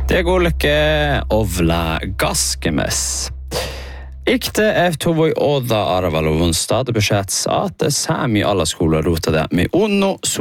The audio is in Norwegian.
Det går lykke ovla gaskemes. Ikte tovoi oda arvalovunstad beskjeds at det sami alla skoler rota det med onno